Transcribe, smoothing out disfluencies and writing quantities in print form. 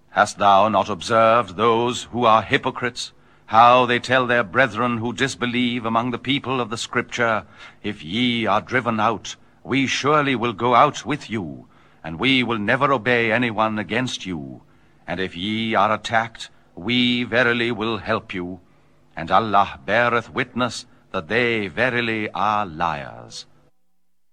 Hast thou not observed those who are hypocrites, how they tell their brethren who disbelieve among the people of the Scripture, If ye are driven out, we surely will go out with you, and we will never obey anyone against you. And if ye are attacked, we verily will help you. And Allah beareth witness that they verily are liars.